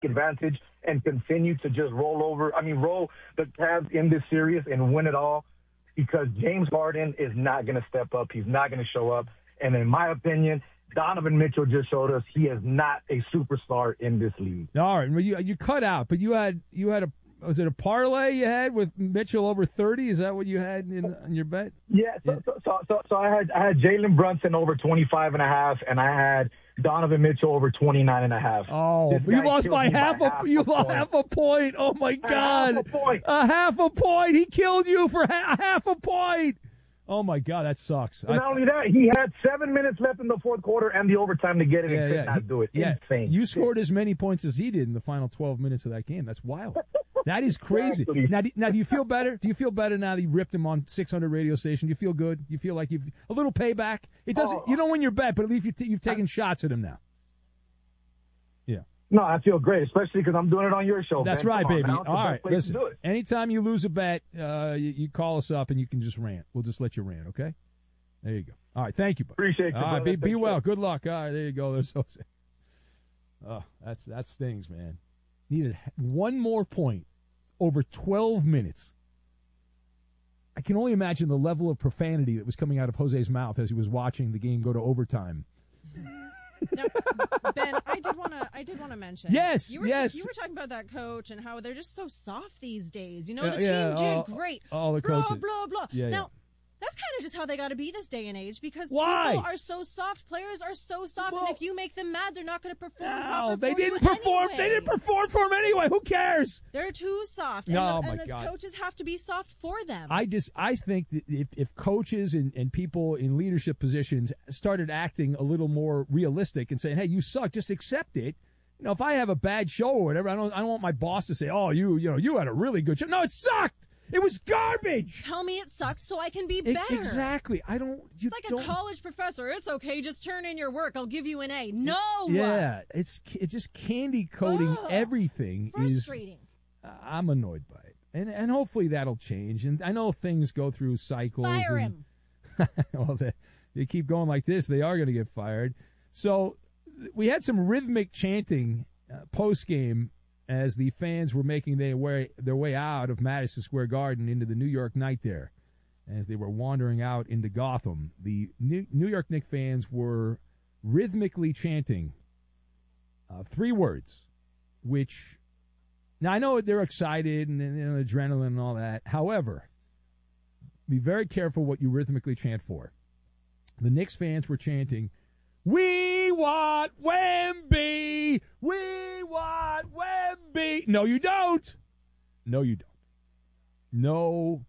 advantage and continue to just roll the Cavs in this series and win it all, because James Harden is not going to step up. He's not going to show up. And in my opinion, Donovan Mitchell just showed us he is not a superstar in this league. All right, well, you cut out, but you had was it a parlay you had with Mitchell over 30? Is that what you had in your bet? Yeah. So I had Jalen Brunson over 25.5, and I had Donovan Mitchell over 29.5. Oh, you lost by half a point. Oh my God. Half a point. He killed you for half a point. Oh my God, that sucks. Not only that, he had 7 minutes left in the fourth quarter and the overtime to get it and could not do it. Insane. You scored as many points as he did in the final 12 minutes of that game. That's wild. That is crazy. Exactly. Now, do you feel better? Do you feel better now that you ripped him on 600 radio station? Do you feel good? Do you feel like you've a little payback? It doesn't. You don't win your bet, but at least you've taken shots at him now. Yeah. No, I feel great, especially because I'm doing it on your show. That's right, baby. All right, listen. Anytime you lose a bet, you call us up and you can just rant. We'll just let you rant, okay? There you go. All right, thank you, buddy. Appreciate you. All right, be well. Good luck. All right, there you go. There's Jose. Oh, that stings, man. Needed one more point over 12 minutes. I can only imagine the level of profanity that was coming out of Jose's mouth as he was watching the game go to overtime. Now, Ben, I did want to mention. Yes, you were talking about that coach and how they're just so soft these days. You know, the team did great. All the blah, coaches. blah, blah. Yeah, now, that's kind of just how they got to be this day and age, because Why? people are so soft. Players are so soft, and if you make them mad, they're not going to perform properly. They didn't perform. Anyway. They didn't perform for him anyway. Who cares? They're too soft. Oh, and my the God. coaches have to be soft for them. I think that if coaches and people in leadership positions started acting a little more realistic and saying, "Hey, you suck," just accept it. You know, if I have a bad show or whatever, I don't want my boss to say, "Oh, you had a really good show." No, it sucked. It was garbage. Tell me it sucked so I can be better. Exactly. It's like a college professor. It's okay. Just turn in your work. I'll give you an A. No. Yeah. It's just candy coating everything. Frustrating. I'm annoyed by it. And hopefully that'll change. And I know things go through cycles. Fire him. Well, they keep going like this, they are going to get fired. So we had some rhythmic chanting post-game as the fans were making their way out of Madison Square Garden into the New York night there. As they were wandering out into Gotham, the New York Knicks fans were rhythmically chanting 3 words, which, now I know they're excited and adrenaline and all that. However, be very careful what you rhythmically chant for. The Knicks fans were chanting, "We want Wemby! We want Wemby!" No, you don't. No, you don't. No.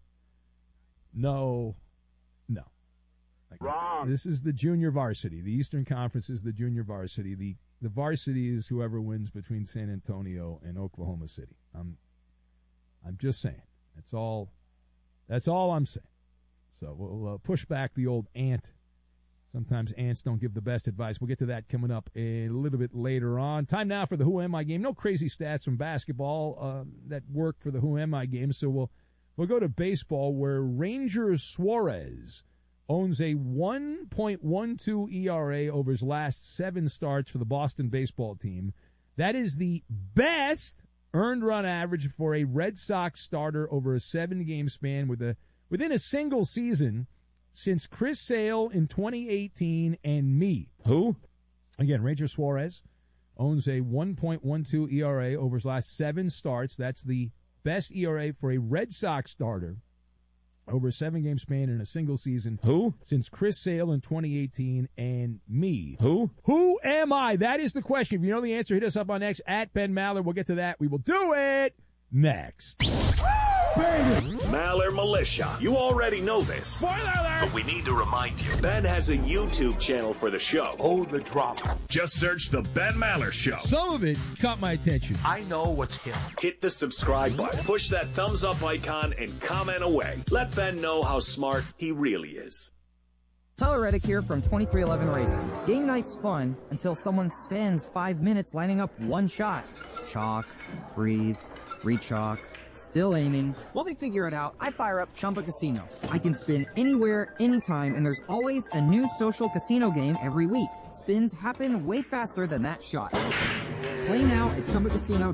Wrong. This is the junior varsity. The Eastern Conference is the junior varsity. The varsity is whoever wins between San Antonio and Oklahoma City. I'm just saying. That's all I'm saying. So we'll push back the old ant. Sometimes ants don't give the best advice. We'll get to that coming up a little bit later on. Time now for the Who Am I game. No crazy stats from basketball that work for the Who Am I game. So we'll go to baseball, where Ranger Suarez owns a 1.12 ERA over his last 7 starts for the Boston baseball team. That is the best earned run average for a Red Sox starter over a 7-game span within a single season since Chris Sale in 2018 and me. Who? Again, Ranger Suarez owns a 1.12 ERA over his last 7 starts. That's the best ERA for a Red Sox starter over a 7-game span in a single season. Who? Since Chris Sale in 2018 and me. Who? Who am I? That is the question. If you know the answer, hit us up on X at Ben Maller. We'll get to that. We will do it next. Maller Militia. You already know this. Spoiler alert! But we need to remind you. Ben has a YouTube channel for the show. Oh, the drama. Just search The Ben Maller Show. Some of it caught my attention. I know what's him. Hit the subscribe button, push that thumbs up icon, and comment away. Let Ben know how smart he really is. Tyler Reddick here from 2311 Racing. Game night's fun until someone spends 5 minutes lining up one shot. Chalk, breathe, re-chalk. Still aiming. While they figure it out, I fire up Chumba Casino. I can spin anywhere, anytime, and there's always a new social casino game every week. Spins happen way faster than that shot. Play now at ChumbaCasino.com.